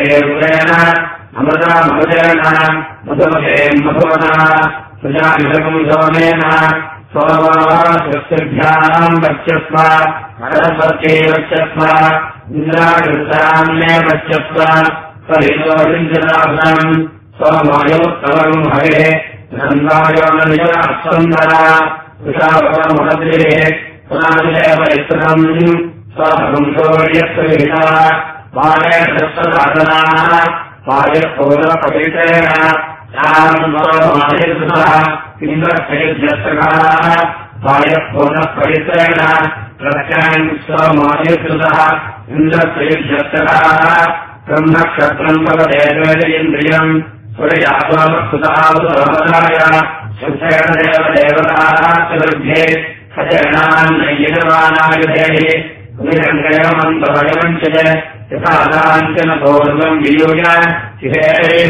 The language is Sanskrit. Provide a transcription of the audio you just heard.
मधुमहेरुरेण अमृता मधुरेण मधुमहेन् मधुवना सुजामिषकम् सोमेन सोमवासृभ्याम् वक्षस्व अरस्वत्यै वक्षस्व इन्द्राकृतान्ये वक्षस्व परितोषिञ्जलाभम् सोमायोत्तवम् हरे नन्दायोननिजरास्वन्दना उषाभवमहद्रिः पुनादिदेव इत्रम् स्वहम् शौर्यस्वविहिता वायसत्सदासनाः वायपूर्वपवित्रेण यामन्वरोमायकृतः इन्द्रक्षयज्ञस्तकाः वायपूर्णपवित्रेण प्रत्ययम् स्वमायकृतः इन्द्रक्षयज्ञस्तकाः ब्रह्मक्षत्रम् पददेवेन्द्रियम् सूर्यात्मकृतावसरमदाय शुद्धेन देवदेवताः चतुर्भ्ये सजनान्ययजमानायुधेः निरङ्गयमन्तभयमञ्च यथा काञ्चन पूर्वम् वियोज